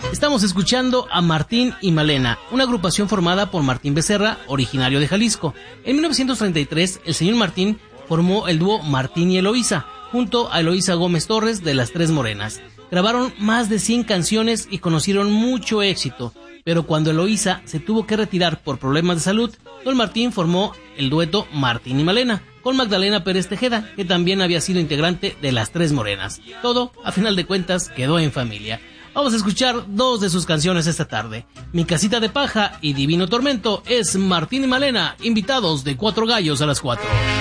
Estamos escuchando a Martín y Malena, una agrupación formada por Martín Becerra, originario de Jalisco. En 1933, el señor Martín formó el dúo Martín y Eloísa, junto a Eloísa Gómez Torres de Las Tres Morenas. Grabaron más de 100 canciones y conocieron mucho éxito, pero cuando Eloísa se tuvo que retirar por problemas de salud, don Martín formó el dueto Martín y Malena, con Magdalena Pérez Tejeda, que también había sido integrante de Las Tres Morenas. Todo, a final de cuentas, quedó en familia. Vamos a escuchar dos de sus canciones esta tarde. Mi Casita de Paja y Divino Tormento es Martín y Malena, invitados de Cuatro Gallos a las 4.